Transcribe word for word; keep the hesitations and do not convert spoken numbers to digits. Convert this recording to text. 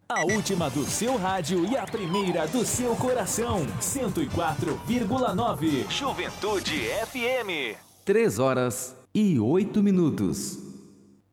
A última do seu rádio e a primeira do seu coração. cento e quatro vírgula nove. Juventude F M. Três horas e oito minutos.